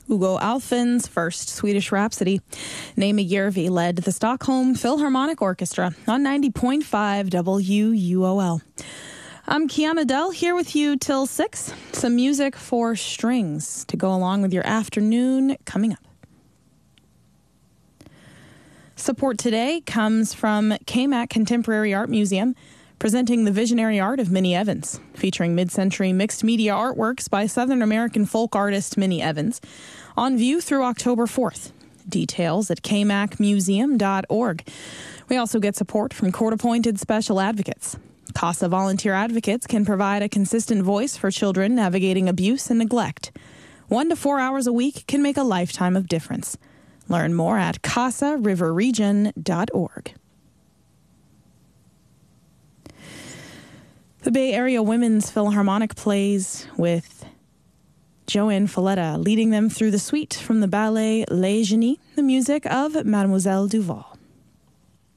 Hugo Alfvén's first Swedish Rhapsody. Naima Järvi led the Stockholm Philharmonic Orchestra on 90.5 WUOL. I'm Kiana Dell here with you till 6. Some music for strings to go along with your afternoon coming up. Support today comes from KMAC Contemporary Art Museum, presenting the visionary art of Minnie Evans, featuring mid-century mixed media artworks by Southern American folk artist Minnie Evans, on view through October 4th. Details at kmacmuseum.org. We also get support from court-appointed special advocates. CASA volunteer advocates can provide a consistent voice for children navigating abuse and neglect. 1 to 4 hours a week can make a lifetime of difference. Learn more at casariverregion.org. The Bay Area Women's Philharmonic plays with Joanne Falletta leading them through the suite from the ballet Les Genies, the music of Mademoiselle Duval.